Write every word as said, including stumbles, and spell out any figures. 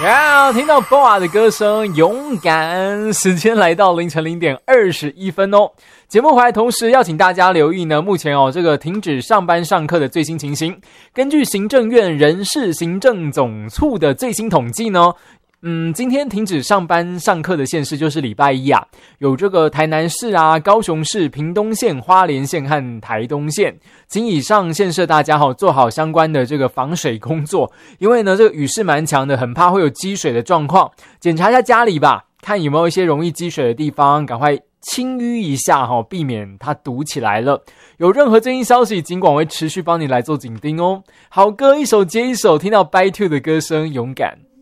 然后听到 B O A 的歌声，勇敢。时间来到凌晨零点二十一分哦。节目回来同时要请大家留意呢，目前哦这个停止上班上课的最新情形。根据行政院人事行政总处的最新统计呢，嗯，今天停止上班上课的县市就是礼拜一啊，有这个台南市啊、高雄市、屏东县、花莲县和台东县。请以上县市大家好做好相关的这个防水工作，因为呢这个雨势蛮强的，很怕会有积水的状况。检查一下家里吧，看有没有一些容易积水的地方，赶快清淤一下哈，避免它堵起来了。有任何最新消息，尽管会持续帮你来做紧盯哦。好歌一首接一首，听到 By Two 的歌声，勇敢。